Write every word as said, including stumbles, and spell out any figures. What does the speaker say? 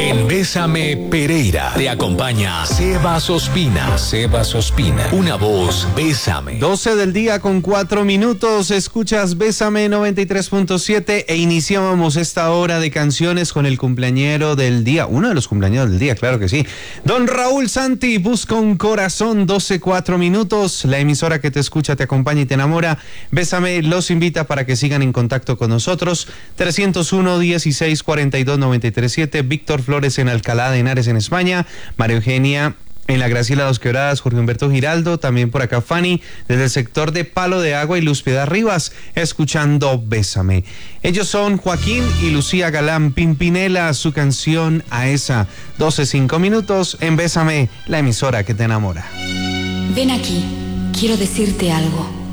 En Bésame Pereira te acompaña Sebas Ospina. Sebas Ospina, una voz, Bésame. doce del día con cuatro minutos, escuchas Bésame noventa y tres punto siete e iniciábamos esta hora de canciones con el cumpleañero del día, uno de los cumpleañeros del día, claro que sí. Don Raúl Santi, Busca un Corazón, doce, cuatro minutos, la emisora que te escucha, te acompaña y te enamora. Bésame los invita para que sigan en contacto con nosotros, trescientos uno, dieciséis, cuarenta y dos, noventa y tres, siete, Víctor Flores en Alcalá de Henares en España, María Eugenia en la Graciela Dos Quebradas, Jorge Humberto Giraldo, también por acá Fanny, desde el sector de Palo de Agua y Luz Piedad Rivas, escuchando Bésame. Ellos son Joaquín y Lucía Galán, Pimpinela, su canción A Esa, doce, cinco minutos en Bésame, la emisora que te enamora. Ven aquí, quiero decirte algo.